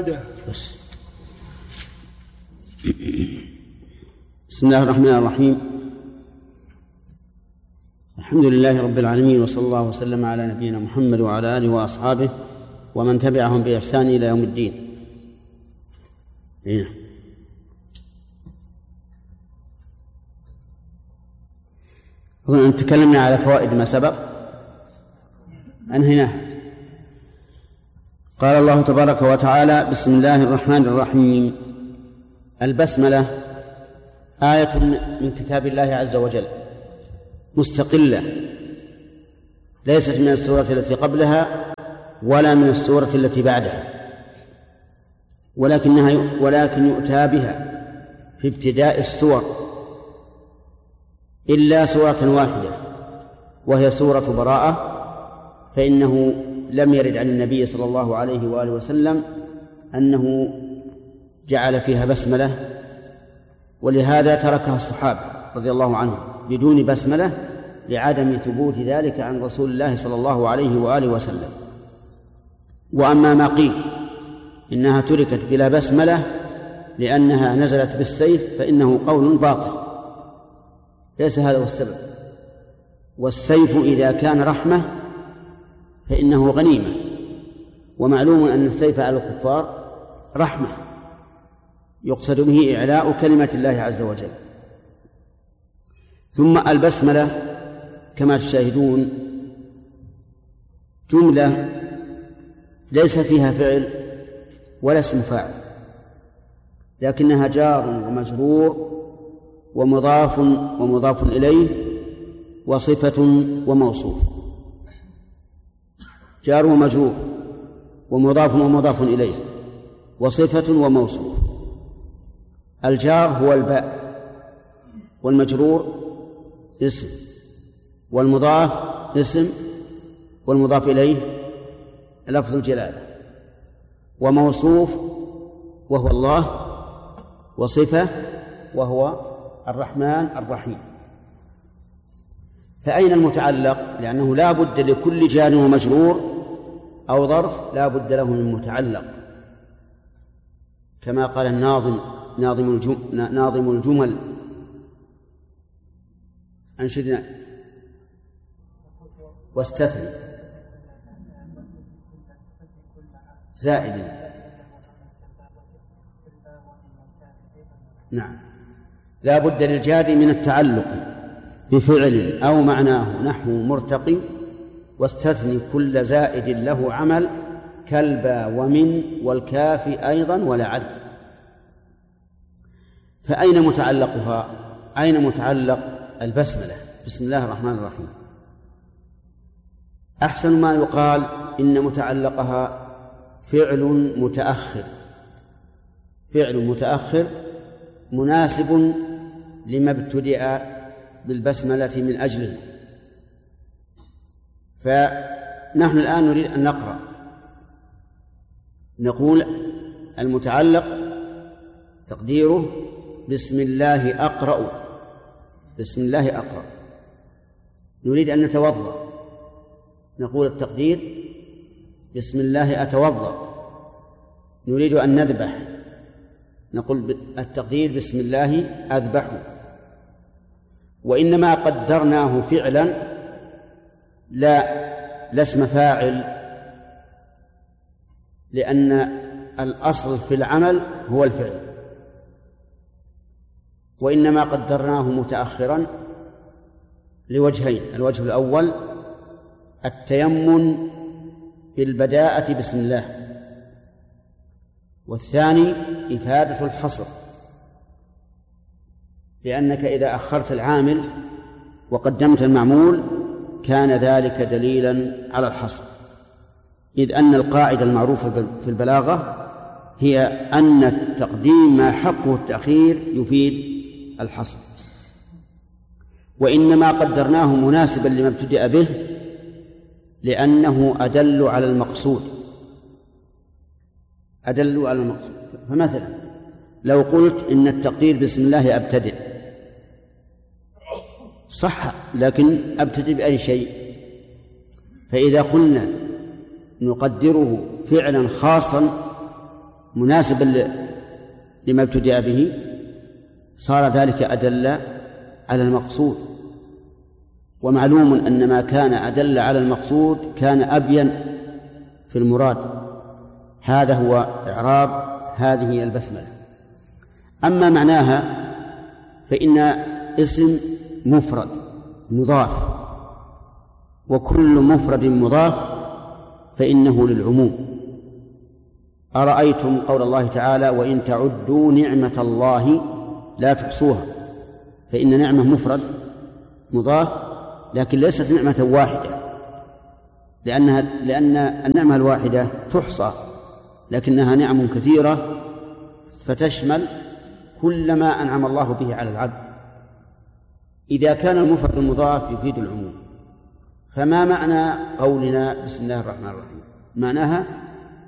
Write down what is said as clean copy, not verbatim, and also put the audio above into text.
بعدها بس. بسم الله الرحمن الرحيم. الحمد لله رب العالمين، وصلى الله وسلم على نبينا محمد وعلى آله وأصحابه ومن تبعهم بإحسان إلى يوم الدين. هنا أظن أن تكلمنا على فوائد ما سبق، أنهيناه. قال الله تبارك وتعالى: بسم الله الرحمن الرحيم. البسملة آية من كتاب الله عز وجل مستقلة، ليست من السورة التي قبلها ولا من السورة التي بعدها، ولكن يؤتى بها في ابتداء السور إلا سورة واحدة وهي سورة براءة، فإنه لم يرد عن النبي صلى الله عليه وآله وسلم أنه جعل فيها بسملة، ولهذا تركها الصحابة رضي الله عنهم بدون بسملة لعدم ثبوت ذلك عن رسول الله صلى الله عليه وآله وسلم. وأما ما قيل إنها تركت بلا بسملة لأنها نزلت بالسيف فإنه قول باطل، ليس هذا هو السبب. والسيف إذا كان رحمة فإنه غنيمة، ومعلوم أن السيف على الكفار رحمة يقصد به إعلاء كلمة الله عز وجل. ثم البسملة كما تشاهدون جملة ليس فيها فعل ولا اسم فاعل، لكنها جار ومجرور ومضاف ومضاف إليه وصفة وموصوف. جار ومجرور ومضاف ومضاف إليه وصفة وموصوف. الجار هو الباء، والمجرور اسم، والمضاف اسم، والمضاف إليه لفظ الجلالة، وموصوف وهو الله، وصفة وهو الرحمن الرحيم. فأين المتعلق؟ لأنه لا بد لكل جار ومجرور أو ظرف لا بد له من متعلق، كما قال الناظم ناظم الجمل: أنشدنا واستثني زائد. نعم، لا بد للجار من التعلق بفعل أو معناه نحو مرتقي، واستثني كل زائد له عمل كالبا ومن والكاف أيضا ولعل. فأين متعلقها؟ أين متعلق البسملة؟ بسم الله الرحمن الرحيم. أحسن ما يقال إن متعلقها فعل متأخر، فعل متأخر مناسب لما ابتدأ بالبسملة من أجله. فنحن الآن نريد أن نقرأ، نقول المتعلق تقديره بسم الله أقرأ، بسم الله أقرأ. نريد أن نتوضأ، نقول التقدير بسم الله أتوضأ. نريد أن نذبح، نقول التقدير بسم الله أذبح. وإنما قدرناه فعلا لا اسم فاعل، لأن الأصل في العمل هو الفعل، وإنما قدرناه متأخرا لوجهين: الوجه الأول التيمن بالبداءة بسم الله، والثاني إفادة الحصر، لأنك إذا أخرت العامل وقدمت المعمول كان ذلك دليلا على الحصر، إذ أن القاعدة المعروفة في البلاغة هي أن التقديم ما حقه التأخير يفيد الحصر. وإنما قدرناه مناسبا لما ابتدأ به لأنه أدل على المقصود، أدل على المقصود. فمثلا لو قلت إن التقدير بسم الله أبتدئ، صح، لكن أبتدئ بأي شيء؟ فإذا قلنا نقدره فعلا خاصا مناسبا لما ابتدأ به صار ذلك أدل على المقصود. ومعلوم أن ما كان أدل على المقصود كان أبين في المراد. هذا هو إعراب هذه البسملة. أما معناها فإن اسم مفرد مضاف، وكل مفرد مضاف فإنه للعموم. أرأيتم قول الله تعالى وإن تعدوا نعمة الله لا تحصوها، فإن نعمة مفرد مضاف لكن ليست نعمة واحدة، لأن النعمة الواحدة تحصى، لكنها نعم كثيرة فتشمل كل ما أنعم الله به على العبد. إذا كان المفرد المضاف يفيد العموم، فما معنى قولنا بسم الله الرحمن الرحيم؟ معناها